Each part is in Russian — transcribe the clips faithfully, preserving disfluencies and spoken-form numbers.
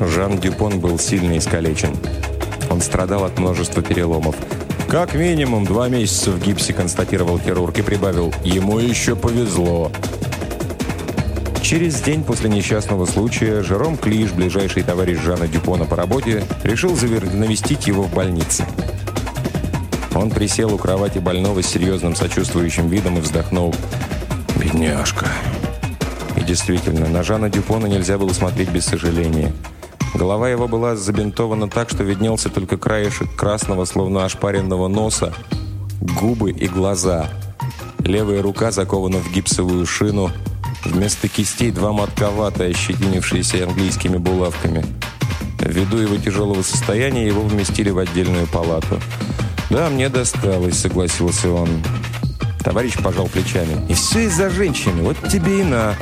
Жан Дюпон был сильно искалечен. Он страдал от множества переломов. «Как минимум два месяца в гипсе», — констатировал хирург и прибавил: «Ему еще повезло». Через день после несчастного случая Жером Клиш, ближайший товарищ Жана Дюпона по работе, решил завер... навестить его в больнице. Он присел у кровати больного с серьезным сочувствующим видом и вздохнул: «Бедняжка». И действительно, на Жана Дюпона нельзя было смотреть без сожаления. Голова его была забинтована так, что виднелся только краешек красного, словно ошпаренного носа, губы и глаза. Левая рука закована в гипсовую шину. Вместо кистей два мотковата, ощетинившиеся английскими булавками. Ввиду его тяжелого состояния его вместили в отдельную палату. «Да, мне досталось», — согласился он. Товарищ пожал плечами. «И все из-за женщины. Вот тебе и на».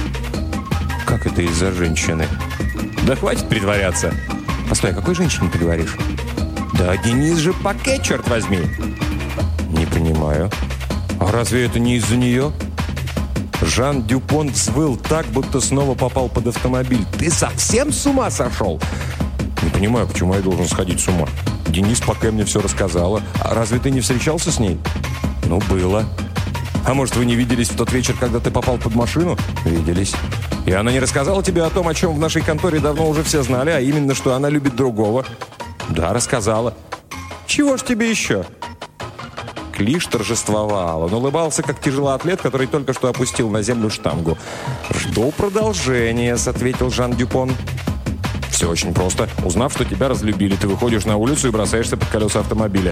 «Как это из-за женщины?» «Да хватит притворяться». «Постой, о какой женщине ты говоришь?» «Да Денис же Паке, черт возьми». «Не понимаю. А разве это не из-за нее?» Жан Дюпон взвыл так, будто снова попал под автомобиль. «Ты совсем с ума сошел?» «Не понимаю, почему я должен сходить с ума. Денис Паке мне все рассказала. А разве ты не встречался с ней?» «Ну, было». «А может, вы не виделись в тот вечер, когда ты попал под машину?» «Виделись». «И она не рассказала тебе о том, о чем в нашей конторе давно уже все знали, а именно, что она любит другого?» «Да, рассказала». «Чего ж тебе еще?» Клиш торжествовал. Он улыбался, как тяжелоатлет, который только что опустил на землю штангу. «Жду продолжения», — ответил Жан Дюпон. «Все очень просто. Узнав, что тебя разлюбили, ты выходишь на улицу и бросаешься под колеса автомобиля».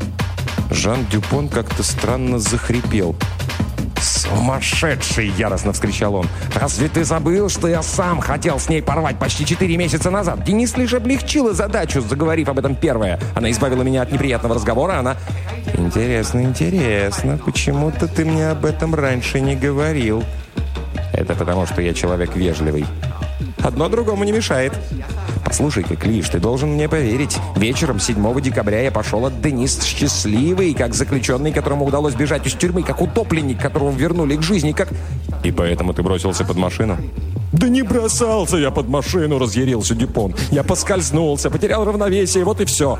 Жан Дюпон как-то странно захрипел. «Сумасшедший!» — яростно вскричал он. «Разве ты забыл, что я сам хотел с ней порвать почти четыре месяца назад? Денис лишь облегчила задачу, заговорив об этом первая. Она избавила меня от неприятного разговора, она...» «Интересно, интересно. Почему-то ты мне об этом раньше не говорил». «Это потому, что я человек вежливый». «Одно другому не мешает». «Послушай-ка, Клиш, ты должен мне поверить. Вечером седьмого декабря я пошел от Денис счастливый, как заключенный, которому удалось бежать из тюрьмы, как утопленник, которого вернули к жизни, как...» «И поэтому ты бросился под машину?» «Да не бросался я под машину», — разъярился Дюпон. «Я поскользнулся, потерял равновесие, вот и все».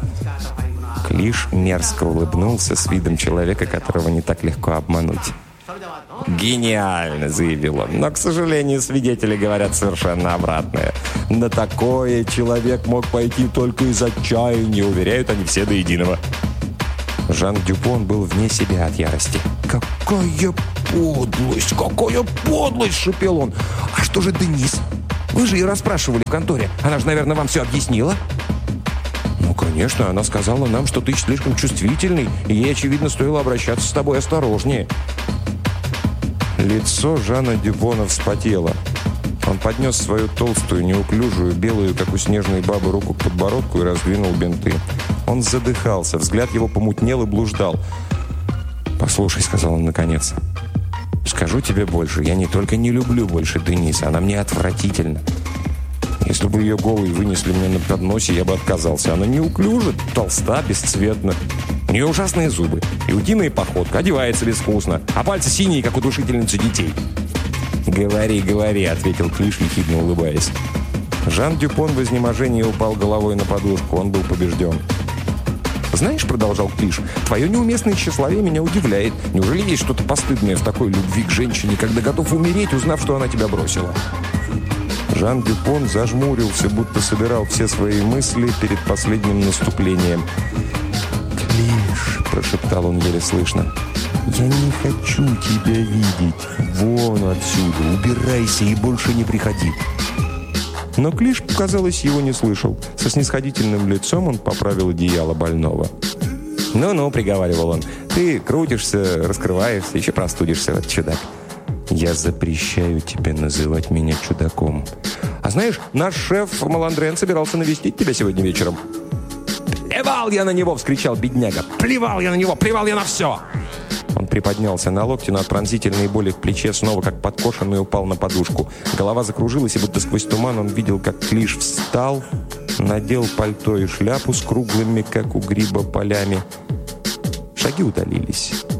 Клиш мерзко улыбнулся с видом человека, которого не так легко обмануть. «Гениально», — заявил он. «Но, к сожалению, свидетели говорят совершенно обратное. На такое человек мог пойти только из отчаяния, уверяют они все до единого». Жан Дюпон был вне себя от ярости. «Какая подлость! Какая подлость!» — шипел он. «А что же Денис? Вы же ее расспрашивали в конторе. Она же, наверное, вам все объяснила?» «Ну, конечно, она сказала нам, что ты слишком чувствительный, и ей, очевидно, стоило обращаться с тобой осторожнее». Лицо Жана Дюпона вспотело. Он поднес свою толстую, неуклюжую, белую, как у снежной бабы, руку к подбородку и раздвинул бинты. Он задыхался, взгляд его помутнел и блуждал. «Послушай», — сказал он наконец, — «скажу тебе больше. Я не только не люблю больше Дениса, она мне отвратительна. Если бы ее голой вынесли мне на подносе, я бы отказался. Она неуклюжа, толста, бесцветна. У нее ужасные зубы, иудиная походка, одевается безвкусно, а пальцы синие, как у душительницы детей». «Говори, говори», — ответил Клиш, ехидно улыбаясь. Жан Дюпон в изнеможении упал головой на подушку. Он был побежден. «Знаешь, — продолжал Клиш, — твое неуместное тщеславие меня удивляет. Неужели есть что-то постыдное в такой любви к женщине, когда готов умереть, узнав, что она тебя бросила?» Жан Дюпон зажмурился, будто собирал все свои мысли перед последним наступлением. «Клиш, — прошептал он еле слышно, — я не хочу тебя видеть. Вон отсюда, убирайся и больше не приходи». Но Клиш, казалось, его не слышал. Со снисходительным лицом он поправил одеяло больного. «Ну-ну, — приговаривал он, — ты крутишься, раскрываешься, еще простудишься, вот чудак. Я запрещаю тебе называть меня чудаком. А знаешь, наш шеф Маландрен собирался навестить тебя сегодня вечером». «Плевал я на него!» — вскричал бедняга. «Плевал я на него! Плевал я на все!» Он приподнялся на локте, но от пронзительной боли в плече снова, как подкошенный, упал на подушку. Голова закружилась, и будто сквозь туман он видел, как Клиш встал, надел пальто и шляпу с круглыми, как у гриба, полями. Шаги удалились.